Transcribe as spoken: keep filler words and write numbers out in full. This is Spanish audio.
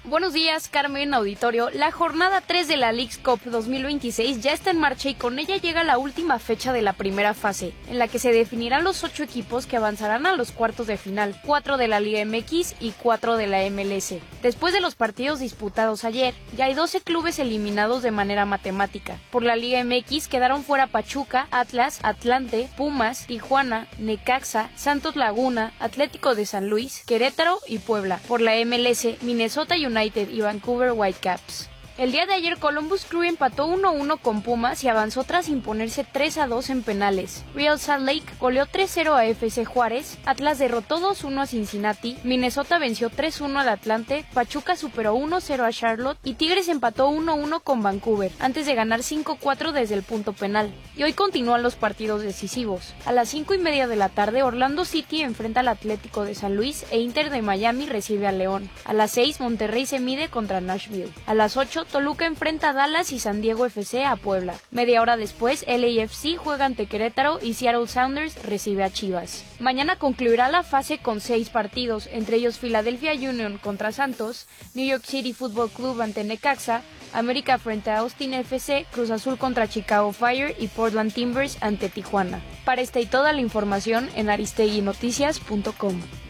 Buenos días, Carmen, auditorio. La jornada tres de la Leagues Cup dos mil veintiséis ya está en marcha y con ella llega la última fecha de la primera fase, en la que se definirán los ocho equipos que avanzarán a los cuartos de final, cuatro de la Liga M X y cuatro de la M L S. Después de los partidos disputados ayer, ya hay doce clubes eliminados de manera matemática. Por la Liga M X quedaron fuera Pachuca, Atlas, Atlante, Pumas, Tijuana, Necaxa, Santos Laguna, Atlético de San Luis, Querétaro y Puebla. Por la M L S, Minnesota United y Vancouver Whitecaps. El día de ayer Columbus Crew empató uno a uno con Pumas y avanzó tras imponerse tres a dos en penales. Real Salt Lake goleó tres cero a F C Juárez, Atlas derrotó dos uno a Cincinnati, Minnesota venció tres uno al Atlante, Pachuca superó uno cero a Charlotte y Tigres empató uno a uno con Vancouver, antes de ganar cinco cuatro desde el punto penal. Y hoy continúan los partidos decisivos. A las cinco y media de la tarde Orlando City enfrenta al Atlético de San Luis e Inter de Miami recibe al León. A las seis Monterrey se mide contra Nashville. A las ocho Toluca enfrenta a Dallas y San Diego F C a Puebla. Media hora después, L A F C juega ante Querétaro y Seattle Sounders recibe a Chivas. Mañana concluirá la fase con seis partidos, entre ellos Philadelphia Union contra Santos, New York City Football Club ante Necaxa, América frente a Austin F C, Cruz Azul contra Chicago Fire y Portland Timbers ante Tijuana. Para esta y toda la información en aristegui noticias punto com.